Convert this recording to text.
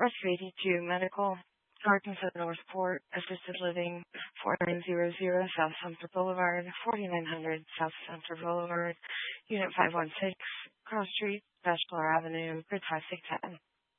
Rush 82 Medical, Arkansas Northport, Assisted Living, 4900 South Sumter Boulevard, 4900 South Sumter Boulevard, Unit 516, Cross Street, Bachelor Avenue, Grid 5610.